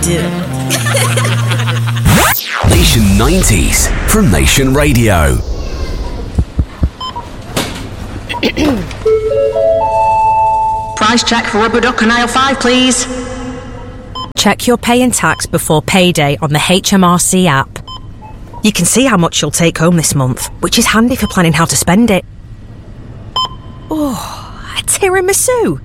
do. Nation 90s from Nation Radio. Price check for rubber duck on aisle 5, please. Check your pay and tax before payday on the HMRC app. You can see how much you'll take home this month, which is handy for planning how to spend it. Oh, a tiramisu!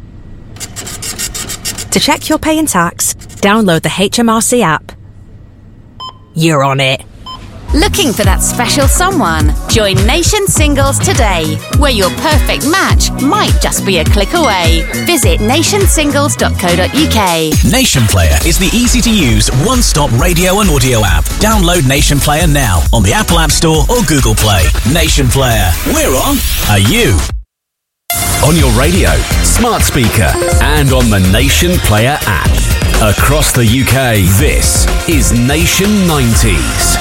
To check your pay and tax, download the HMRC app. You're on it. Looking for that special someone? Join Nation Singles today, where your perfect match might just be a click away. Visit nationsingles.co.uk. Nation Player is the easy-to-use one-stop radio and audio app. Download Nation Player now on the Apple App Store or Google Play. Nation Player. We're on. Are you? On your radio, smart speaker, and on the Nation Player app. Across the UK, this is Nation 90s.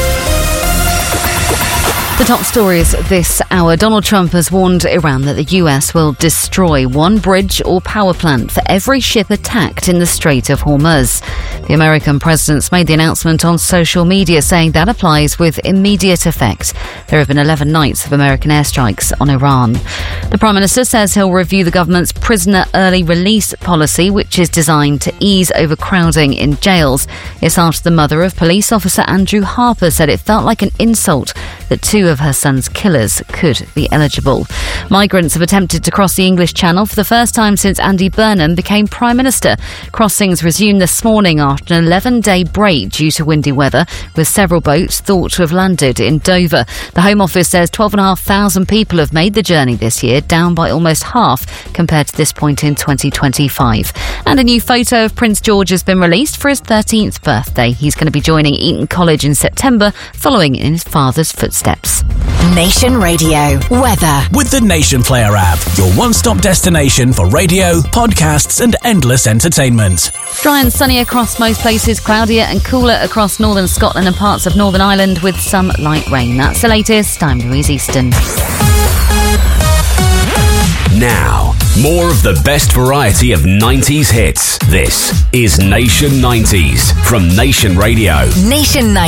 The top stories this hour. Donald Trump has warned Iran that the US will destroy one bridge or power plant for every ship attacked in the Strait of Hormuz. The American president's made the announcement on social media, saying that applies with immediate effect. There have been 11 nights of American airstrikes on Iran. The Prime Minister says he'll review the government's prisoner early release policy, which is designed to ease overcrowding in jails. It's after the mother of police officer Andrew Harper said it felt like an insult that two of her son's killers could be eligible. Migrants have attempted to cross the English Channel for the first time since Andy Burnham became Prime Minister. Crossings resumed this morning after an 11-day break due to windy weather, with several boats thought to have landed in Dover. The Home Office says 12,500 people have made the journey this year, down by almost half compared to this point in 2025. And a new photo of Prince George has been released for his 13th birthday. He's going to be joining Eton College in September, following in his father's footsteps. Nation Radio weather with the Nation Player app, your one-stop destination for radio, podcasts and endless entertainment. Dry and sunny across most places, cloudier and cooler across northern Scotland and parts of Northern Ireland with some light rain. That's the latest. I'm Louise Easton. Now, more of the best variety of 90s hits. This is Nation 90s from Nation Radio. Nation 90s.